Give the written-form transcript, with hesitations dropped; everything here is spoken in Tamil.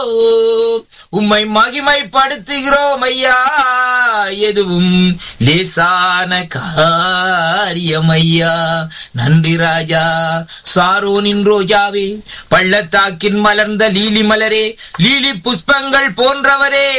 உம்மை மகிமைப்படுத்துகிறோம் ஐயா. எதுவும் லேசான காரியம் ஐயா. நன்றி ராஜா. சாரோனின் ரோஜாவே, பள்ளத்தாக்கின் மலர்ந்த லீலி மலரே, லீலி புஷ்பங்கள் போன்றவரே,